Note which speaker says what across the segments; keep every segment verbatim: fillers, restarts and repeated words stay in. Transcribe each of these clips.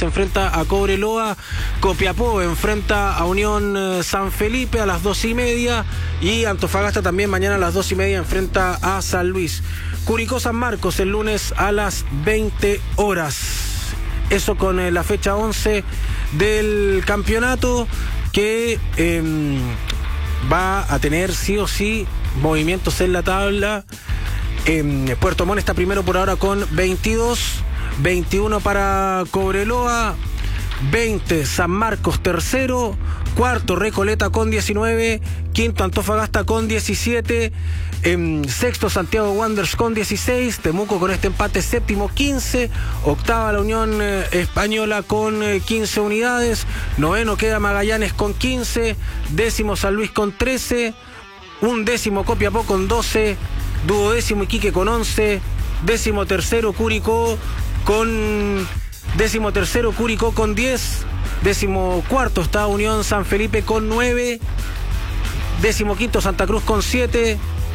Speaker 1: se enfrenta a Cobreloa, Copiapó enfrenta a Unión eh, San Felipe a las dos y media y Antofagasta también mañana a las dos y media enfrenta a San Luis. Curicó San Marcos el lunes a las veinte horas. Eso con eh, la fecha once del campeonato que eh, va a tener sí o sí movimientos en la tabla. Eh, Puerto Montt está primero por ahora con veintidós, veintiuno para Cobreloa, veinte San Marcos tercero, cuarto Recoleta con diecinueve, quinto Antofagasta con diecisiete, eh, sexto Santiago Wanderers con dieciséis, Temuco con este empate séptimo quince, octava la Unión eh, Española con eh, quince unidades, noveno queda Magallanes con quince, décimo San Luis con trece, un décimo Copiapó con doce, duodécimo Iquique con once, décimo tercero Curicó con décimo tercero Curicó con diez, décimo cuarto está Unión San Felipe con nueve, décimo quinto Santa Cruz con siete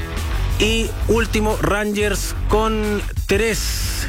Speaker 1: y último Rangers con tres.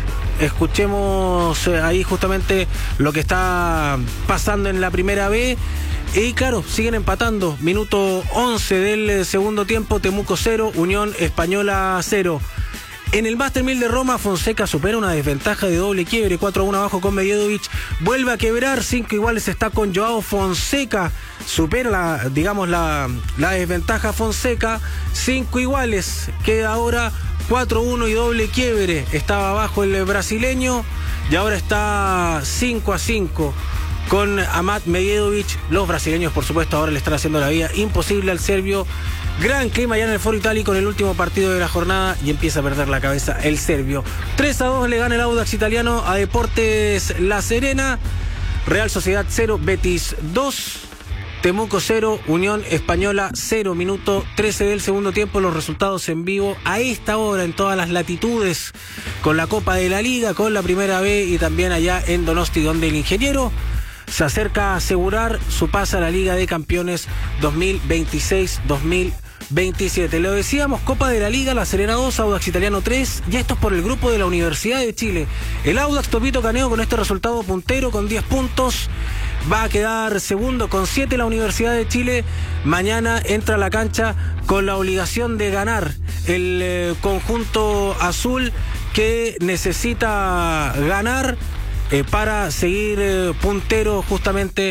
Speaker 1: Escuchemos eh, ahí justamente lo que está pasando en la primera B. Y claro, siguen empatando. Minuto once del segundo tiempo, Temuco cero, Unión Española cero. En el Master mil de Roma, Fonseca supera una desventaja de doble quiebre, cuatro a uno abajo con Medjedovic, vuelve a quebrar, cinco iguales está con Joao Fonseca, supera la, digamos, la, la desventaja Fonseca, cinco iguales, queda ahora cuatro a uno y doble quiebre, estaba abajo el brasileño y ahora está cinco a cinco. Con Amat Medjedovic, los brasileños por supuesto ahora le están haciendo la vida imposible al serbio. Gran clima ya en el Foro Itálico en el último partido de la jornada y empieza a perder la cabeza el serbio. tres a dos le gana el Audax italiano a Deportes La Serena. Real Sociedad cero, Betis dos, Temuco cero, Unión Española cero. Minuto trece del segundo tiempo, los resultados en vivo a esta hora en todas las latitudes con la Copa de la Liga, con la Primera B y también allá en Donosti, donde el ingeniero se acerca a asegurar su pase a la Liga de Campeones dos mil veintiséis dos mil veintisiete. Lo decíamos, Copa de la Liga, La Serena dos, Audax Italiano tres, y esto es por el grupo de la Universidad de Chile. El Audax Topito Caneo con este resultado puntero con diez puntos, va a quedar segundo con siete la Universidad de Chile. Mañana entra a la cancha con la obligación de ganar el eh, conjunto azul, que necesita ganar Eh, para seguir eh, puntero justamente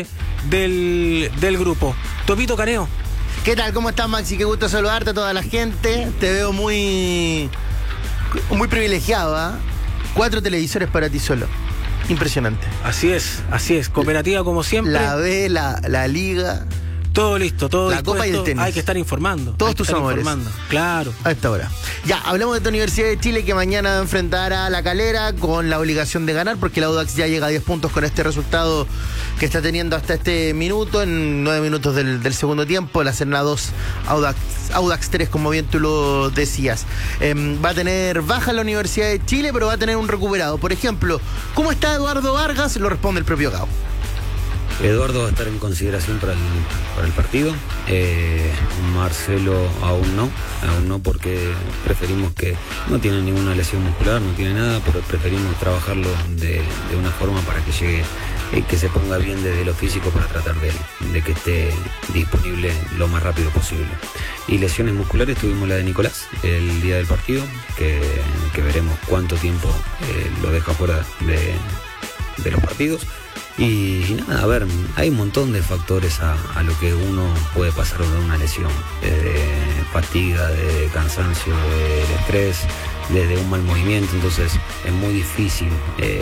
Speaker 1: del, del grupo. Topito Caneo.
Speaker 2: ¿Qué tal? ¿Cómo estás, Maxi? Qué gusto saludarte a toda la gente. Te veo muy muy privilegiado, ¿ah? ¿eh? Cuatro televisores para ti solo. Impresionante.
Speaker 1: Así es, así es. Cooperativa como siempre.
Speaker 2: La B, la, la Liga.
Speaker 1: Todo listo, todo
Speaker 2: la Copa y el tenis.
Speaker 1: Hay que estar informando.
Speaker 2: Todos tus amores.
Speaker 1: Informando. Claro.
Speaker 2: A esta hora. Ya, hablamos de esta Universidad de Chile que mañana va a enfrentar a La Calera con la obligación de ganar, porque el Audax ya llega a diez puntos con este resultado que está teniendo hasta este minuto, en nueve minutos del, del segundo tiempo. La Serena dos, Audax, Audax tres, como bien tú lo decías. Eh, va a tener baja la Universidad de Chile, pero va a tener un recuperado. Por ejemplo, ¿cómo está Eduardo Vargas? Lo responde el propio Gao.
Speaker 3: Eduardo va a estar en consideración para el, para el partido. Eh, Marcelo aún no, aún no, porque preferimos que no tiene ninguna lesión muscular, no tiene nada, pero preferimos trabajarlo de, de una forma para que llegue, eh, que se ponga bien desde lo físico para tratar de, de que esté disponible lo más rápido posible. Y lesiones musculares tuvimos la de Nicolás el día del partido, que, que veremos cuánto tiempo eh, lo deja fuera de, de los partidos. Y nada, a ver, hay un montón de factores a, a lo que uno puede pasar de una lesión, de fatiga, de cansancio, del estrés, de, de un mal movimiento. Entonces es muy difícil eh,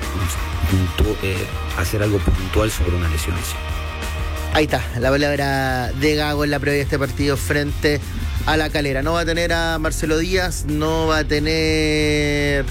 Speaker 3: puntu- eh, hacer algo puntual sobre una lesión así.
Speaker 2: Ahí está, la palabra de Gago en la previa de este partido frente a La Calera. No va a tener a Marcelo Díaz, no va a tener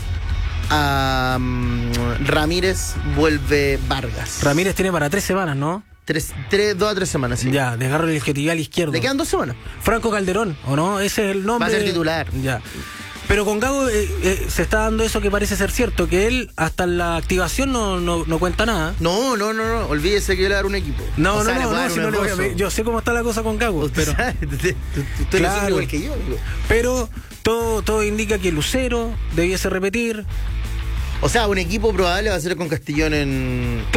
Speaker 2: a um, Ramírez, vuelve Vargas.
Speaker 1: Ramírez tiene para tres semanas, ¿no?
Speaker 2: Tres, tres, dos a tres semanas, sí.
Speaker 1: Ya, desgarro el isquiotibial izquierdo.
Speaker 2: Le quedan dos semanas.
Speaker 1: Franco Calderón, ¿o no? Ese es el nombre.
Speaker 2: Va a ser titular.
Speaker 1: Ya. Pero con Gago eh, eh, se está dando eso que parece ser cierto, que él hasta la activación no, no, no cuenta nada.
Speaker 2: No, no, no, no. Olvídese que le va a dar un equipo.
Speaker 1: No,
Speaker 2: o
Speaker 1: no,
Speaker 2: sea,
Speaker 1: no, no, si no le voy a, yo sé cómo está la cosa con Gago, pero
Speaker 2: usted
Speaker 1: claro,
Speaker 2: lo igual que yo. Amigo.
Speaker 1: Pero todo, todo indica que Lucero debiese repetir.
Speaker 2: O sea, un equipo probable va a ser con Castillón en